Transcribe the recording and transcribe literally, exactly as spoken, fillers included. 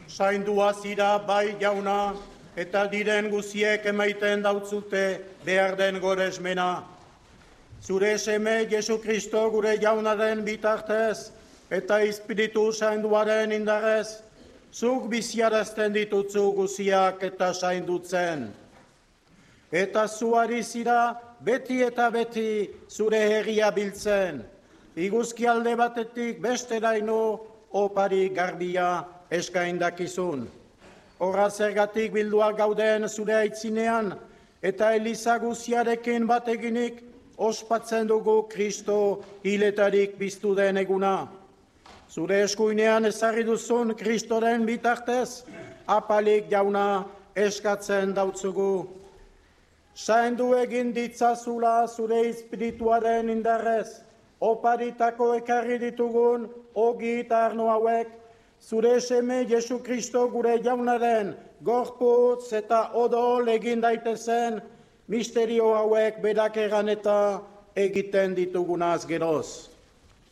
Zaindua zira bai jauna, eta diren guziek emaiten dautzute behar den goresmena. Zure seme Jesu Kristo gure jaunaren bitartez, eta Espiritu zainduaren indarrez, zuk biziarazten ditutzu guziak eta zaindutzen. Eta zuari zira beti eta beti zure herria biltzen, iguzki alde batetik besteraino opari garbia eskaindakizun. Horra zergatik bildua gauden zure aitzinean, eta Eliza guziarekin bateginik ospatzen dugu Kristo hiletarik biztu den eguna. Zure eskuinean ezarri duzun Kristoren bitartez, apalik jauna eskatzen dautzugu. Zaindu egin ditzazula zure espirituaren indarrez, oparitako ekarri ditugun ogi eta arno hauek, zure seme Jesu Kristo gure jaunaren gorputz eta odol egin daitezen, misterio hauek berak egan eta egiten ditugunaz geroz.